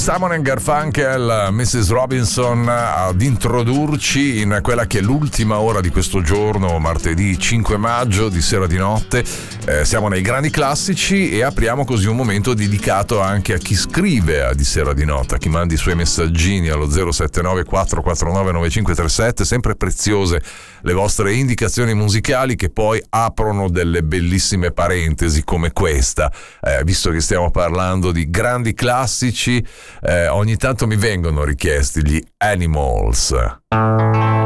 Simon & Garfunkel, Mrs. Robinson, ad introdurci in quella che è l'ultima ora di questo giorno, martedì 5 maggio, di Sera di Notte. Siamo nei grandi classici e apriamo così un momento dedicato anche a chi scrive a Di Sera di Notte, a chi manda i suoi messaggini allo 079 449 9537. Sempre preziose le vostre indicazioni musicali, che poi aprono delle bellissime parentesi come questa. Visto che stiamo parlando di grandi classici, ogni tanto mi vengono richiesti gli Animals.